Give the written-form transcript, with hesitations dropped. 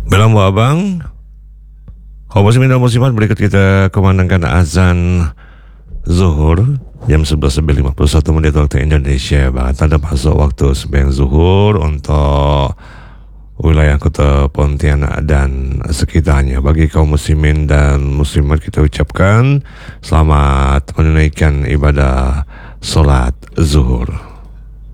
Malam abang, kaum muslimin dan muslimat, berikut kita kumandangkan azan zuhur jam 11.51 menit waktu Indonesia Barat. Tanda masuk waktu sembahyang zuhur untuk wilayah Kota Pontianak dan sekitarnya. Bagi kaum muslimin dan muslimat, kita ucapkan selamat menunaikan ibadah solat zuhur.